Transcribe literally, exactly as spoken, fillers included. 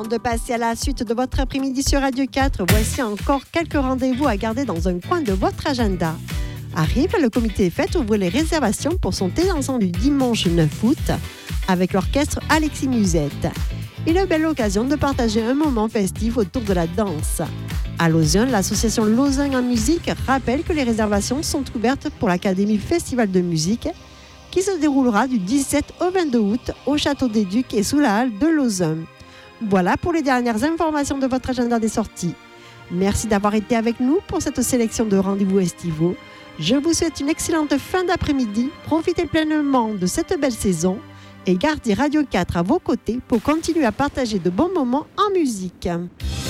Avant de passer à la suite de votre après-midi sur Radio quatre, voici encore quelques rendez-vous à garder dans un coin de votre agenda. Arrive, le comité Fête ouvre les réservations pour son thé dansant du dimanche neuf août avec l'orchestre Alexis Musette. Il est une belle occasion de partager un moment festif autour de la danse. À Lausanne, l'association Lausanne en musique rappelle que les réservations sont ouvertes pour l'Académie Festival de musique qui se déroulera du dix-sept au vingt-deux août au Château des Ducs et sous la halle de Lausanne. Voilà pour les dernières informations de votre agenda des sorties. Merci d'avoir été avec nous pour cette sélection de rendez-vous estivaux. Je vous souhaite une excellente fin d'après-midi. Profitez pleinement de cette belle saison et gardez Radio quatre à vos côtés pour continuer à partager de bons moments en musique.